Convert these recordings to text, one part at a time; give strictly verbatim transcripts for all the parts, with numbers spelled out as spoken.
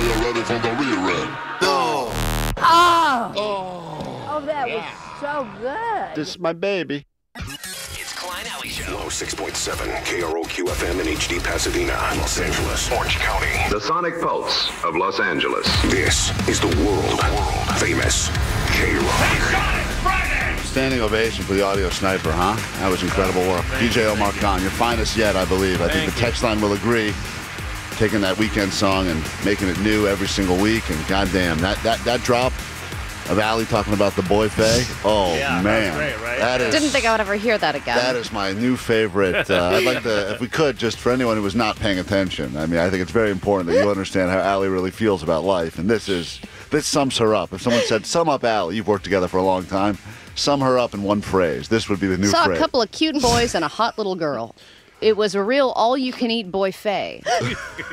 you ready for the rerun? No. Oh! Oh. Oh, that was so good. This is my baby. It's Klein Alley Show. one oh six point seven K R O Q F M in H D Pasadena, Los Angeles, Orange County. The sonic pulse of Los Angeles. This is the world, world famous K-Rock. Standing ovation for the Audio Sniper, huh? That was incredible work. D J Omar Khan, your finest yet, I believe. I think the text line will agree. Taking that weekend song and making it new every single week. And goddamn, that, that, that drop of Allie talking about the boy Faye. Oh, yeah, man. That was great, right? That is, Didn't think I would ever hear that again. That is my new favorite. Uh, I'd like to, if we could, just for anyone who was not paying attention. I mean, I think it's very important that you understand how Allie really feels about life. And this is, this sums her up. If someone said, sum up Allie, you've worked together for a long time, sum her up in one phrase. This would be the new Saw phrase. a couple of cute boys and a hot little girl. It was a real all-you-can-eat buffet. You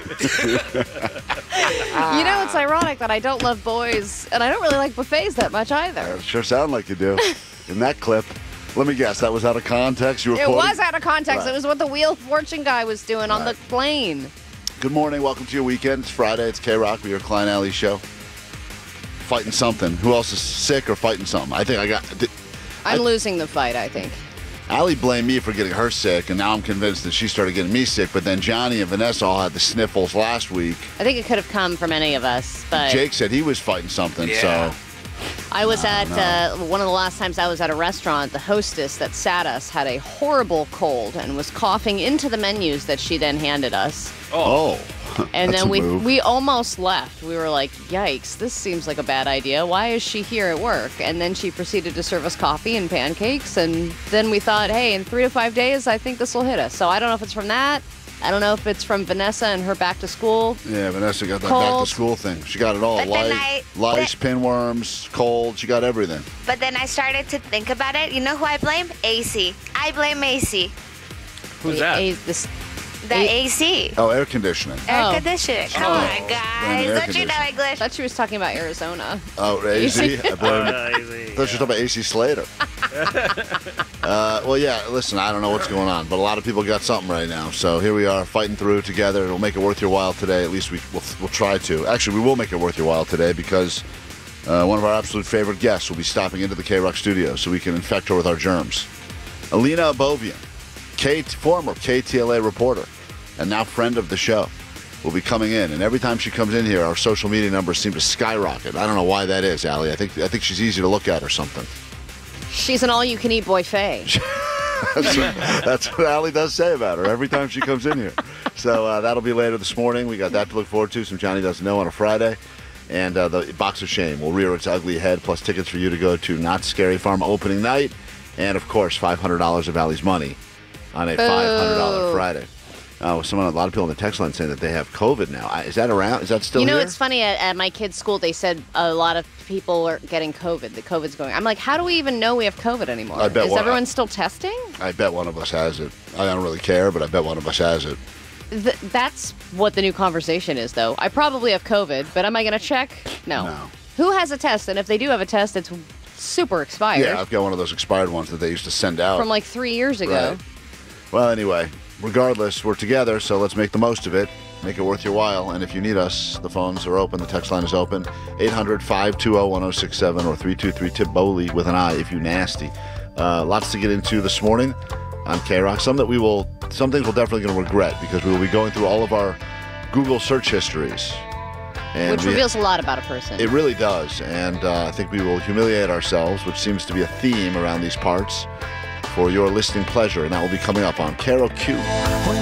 know, it's ironic that I don't love boys, and I don't really like buffets that much either. It sure sound like you do. In that clip, let me guess, that was out of context? You were It quoting? was out of context. Right. It was what the Wheel of Fortune guy was doing on Right. the plane. Good morning. Welcome to your weekend. It's Friday. It's K-Rock with your Klein Alley Show. Fighting something. Who else is sick or fighting something? I think I got... Did, I'm I, losing the fight, I think. Allie blamed me for getting her sick, and now I'm convinced that she started getting me sick, but then Johnny and Vanessa all had the sniffles last week. I think it could have come from any of us, but Jake said he was fighting something, Yeah. so... I was No, at no. uh, one of the last times I was at a restaurant, the hostess that sat us had a horrible cold and was coughing into the menus that she then handed us. Oh. And That's then a we move. we almost left. We were like, yikes, this seems like a bad idea. Why is she here at work? And then she proceeded to serve us coffee and pancakes. And then we thought, hey, in three to five days, I think this will hit us. So I don't know if it's from that. I don't know if it's from Vanessa and her back to school. Yeah, Vanessa got that Cold. back to school thing. She got it all. But then Lice, I- lice pinworms, cold. She got everything. But then I started to think about it. You know who I blame? A C. I blame A C. Who's A- that? A- this- The A- A C. Oh, air conditioning. Air Oh. conditioning. Come Oh. on, Blame guys. air Don't you know conditioning. I English? thought she was talking about Arizona. Oh, A C? I blame Uh, easy, I thought she was yeah. talking about A C Slater. uh, well, yeah, listen, I don't know what's going on, but a lot of people got something right now. So here we are fighting through together. It'll make it worth your while today. At least we, we'll, we'll try to. Actually, we will make it worth your while today because uh, one of our absolute favorite guests will be stopping into the K-Rock studio so we can infect her with our germs. Alina Abovian, K- former K T L A reporter and now friend of the show, will be coming in. And every time she comes in here, our social media numbers seem to skyrocket. I don't know why that is, Allie. I think I think she's easy to look at or something. She's an all-you-can-eat buffet. That's what, that's what Allie does say about her every time she comes in here. So uh, that'll be later this morning. We got that to look forward to. Some Johnny Doesn't Know on a Friday. And uh, the Box of Shame will rear its ugly head, plus tickets for you to go to Not Scary Farm opening night. And, of course, five hundred dollars of Allie's money on a five hundred dollars Boo. Friday. Uh, someone, a lot of people on the text line saying that they have COVID now. I- Is that around? Is that still You know, here? it's funny, at, at my kids' school, they said a lot of people are getting COVID. The COVID's going. I'm like, how do we even know we have COVID anymore? I bet Is one- everyone still testing? I bet one of us has it. I don't really care, but I bet one of us has it. Th- that's what the new conversation is, though. I probably have COVID, but am I going to check? No. No. Who has a test? And if they do have a test, it's super expired. Yeah, I've got one of those expired ones that they used to send out. From like three years ago. Right. Well, anyway, regardless, we're together, so let's make the most of it. Make it worth your while. And if you need us, the phones are open. The text line is open. eight hundred, five two zero, one zero six seven or three two three, T I P Bowley with an I if you nasty. Uh, lots to get into this morning on K-Rock. Some that we will, some things we're definitely going to regret because we will be going through all of our Google search histories. And Which we- reveals a lot about a person. It really does. And uh, I think we will humiliate ourselves, which seems to be a theme around these parts, for your listening pleasure. And that will be coming up on K R O Q.